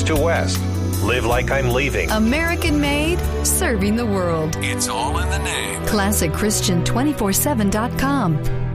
to west. Live like I'm leaving. American made, serving the world. It's all in the name. ClassicChristian247.com.